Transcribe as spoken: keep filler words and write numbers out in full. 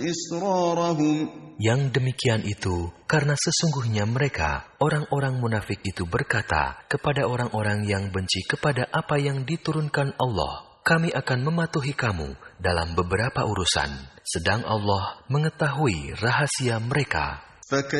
إسرارهم. Yang demikian itu karena sesungguhnya mereka, orang-orang munafik itu berkata kepada orang-orang yang benci kepada apa yang diturunkan Allah, kami akan mematuhi kamu dalam beberapa urusan, sedang Allah mengetahui rahasia mereka.